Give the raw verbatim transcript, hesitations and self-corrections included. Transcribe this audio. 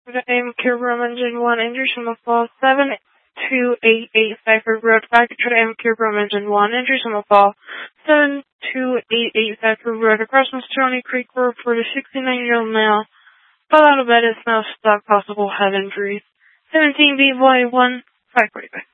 The A M Q Room Engine one, entry symbol fall seven two eight eight Cypher Road, packet to the A M Q Room Engine one, entry symbol fall seven two eight eight Cypher Road, across from Stony Creek Road for the sixty-nine-year-old male. Fell out of bed and smelled stuck, possible head injuries. seventeen B, Boy one, five forty-five.